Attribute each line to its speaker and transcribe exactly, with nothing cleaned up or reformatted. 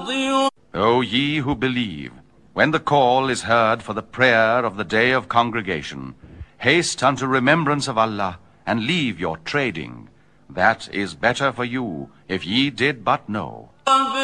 Speaker 1: O ye who believe, when the call is heard for the prayer of the day of congregation, haste unto remembrance of Allah, and leave your trading. That is better for you, if ye did but know.